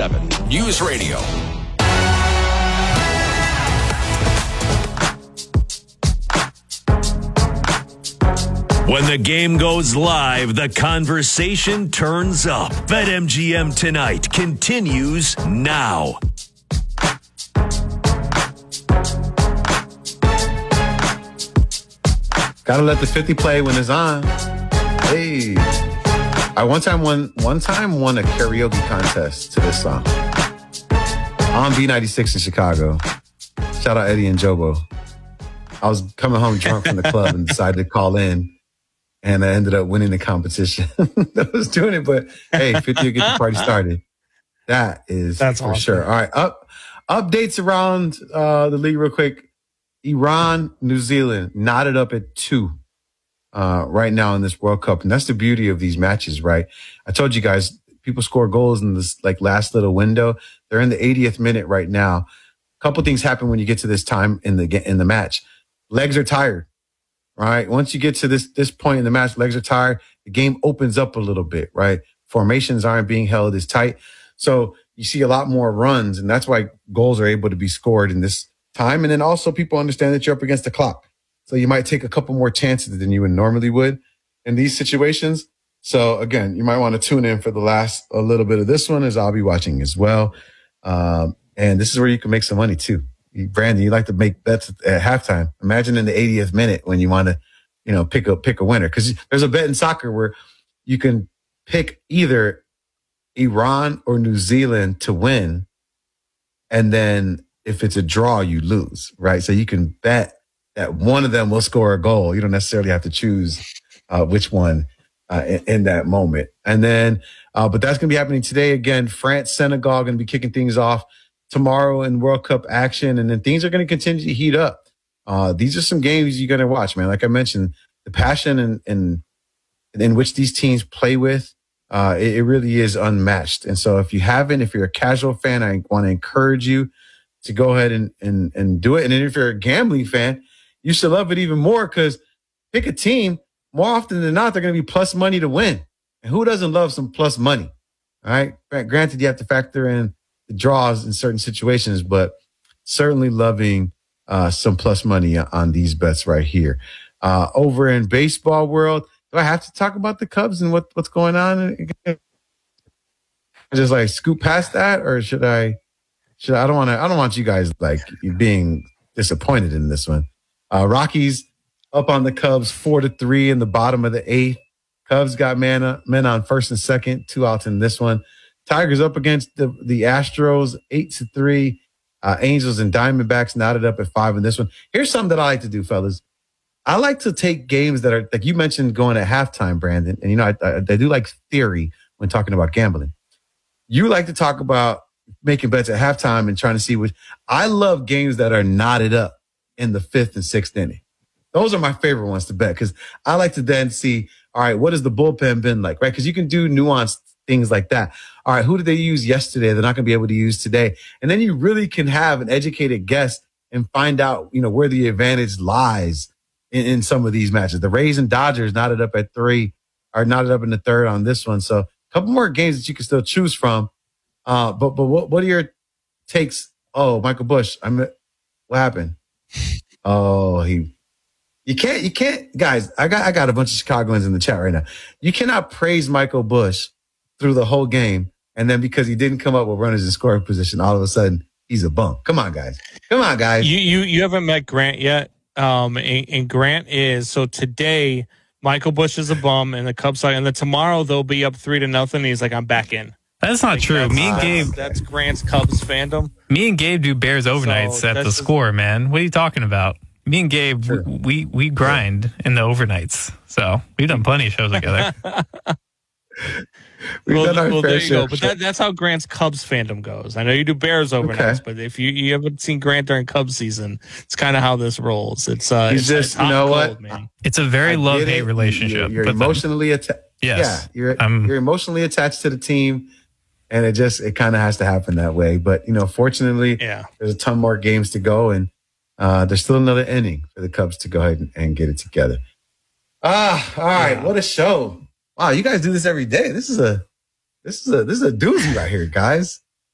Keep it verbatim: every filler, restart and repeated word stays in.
seven News Radio. When the game goes live, the conversation turns up. BetMGM Tonight continues now. Gotta let the fifty play when it's on. Hey. I one time won one time won a karaoke contest to this song. On B ninety-six in Chicago. Shout out Eddie and Jobo. I was coming home drunk from the club and decided to call in. And I ended up winning the competition. I was doing it, but hey, fifty will get the party started. That is That's for awesome. sure. All right, up updates around uh, the league real quick. Iran, New Zealand knotted up at two uh, right now in this World Cup, and that's the beauty of these matches, right? I told you guys, people score goals in this like last little window. They're in the eightieth minute right now. A couple things happen when you get to this time in the in the match. Legs are tired. Right. Once you get to this this point in the match, legs are tired. The game opens up a little bit. Right. Formations aren't being held as tight. So you see a lot more runs. And that's why goals are able to be scored in this time. And then also people understand that you're up against the clock. So you might take a couple more chances than you would normally would in these situations. So again, you might want to tune in for the last a little bit of this one, as I'll be watching as well. Um, and this is where you can make some money too. Brandon, you like to make bets at halftime. Imagine in the eightieth minute when you want to, you know, pick a pick a winner. Because there's a bet in soccer where you can pick either Iran or New Zealand to win, and then if it's a draw, you lose, right? So you can bet that one of them will score a goal. You don't necessarily have to choose uh, which one uh, in, in that moment. And then, uh, but that's going to be happening today again. France, Senegal going to be kicking things off tomorrow in World Cup action, and then things are going to continue to heat up. Uh, these are some games you're going to watch, man. Like I mentioned, the passion and in, in, in which these teams play with, uh, it, it really is unmatched. And so if you haven't, if you're a casual fan, I want to encourage you to go ahead and, and, and do it. And then if you're a gambling fan, you should love it even more because pick a team. More often than not, they're going to be plus money to win. And who doesn't love some plus money? All right. Granted, you have to factor in the draws in certain situations, but certainly loving uh, some plus money on these bets right here. Uh, over in baseball world, do I have to talk about the Cubs and what, what's going on? Just like scoop past that, or should I? Should I, I don't want to. I don't want you guys like being disappointed in this one. Uh, Rockies up on the Cubs four to three in the bottom of the eighth. Cubs got men, men on first and second, two outs in this one. Tigers up against the, the Astros, eight to three. Uh, Angels and Diamondbacks knotted up at five in this one. Here's something that I like to do, fellas. I like to take games that are, like you mentioned, going at halftime, Brandon. And, you know, I, I, I do like theory when talking about gambling. You like to talk about making bets at halftime and trying to see which. I love games that are knotted up in the fifth and sixth inning. Those are my favorite ones to bet because I like to then see, all right, what has the bullpen been like, right? Because you can do nuanced things like that. All right, who did they use yesterday? They're not going to be able to use today. And then you really can have an educated guess and find out, you know, where the advantage lies in, in some of these matches. The Rays and Dodgers knotted up at three, are knotted up in the third on this one. So a couple more games that you can still choose from. Uh, but but what, what are your takes? Oh, Michael Busch. I mean, what happened? Oh, he. You can't. You can't, guys. I got. I got a bunch of Chicagoans in the chat right now. You cannot praise Michael Busch through the whole game, and then because he didn't come up with runners in scoring position, all of a sudden he's a bum. Come on, guys. Come on, guys. You you you haven't met Grant yet. Um, and, and Grant is so today. Michael Busch is a bum, and the Cubs are, and then tomorrow they'll be up three to nothing. And he's like, I'm back in. That's not like, true. That's, me and that's, Gabe. That's Grant's Cubs fandom. Me and Gabe do Bears overnights So at the that's score, man. What are you talking about? Me and Gabe, Sure. we we grind in the overnights. So we've done plenty of shows together. We've well, done our well fair there you share. go. But that, that's how Grant's Cubs fandom goes. I know you do Bears overnights, Okay. but if you, you haven't seen Grant during Cubs season, it's kind of how this rolls. It's uh, He's it's, just, it's hot you know and what? cold, man. It's a very I get love it. hate relationship. You're, you're but then- emotionally attached. yes, Yeah, you're I'm- you're emotionally attached to the team, and it just it kind of has to happen that way. But you know, fortunately, Yeah. there's a ton more games to go, and uh, there's still another inning for the Cubs to go ahead and, and get it together. Ah, all right, Yeah. what a show! Wow, you guys do this every day. This is a this is a this is a doozy right here, guys.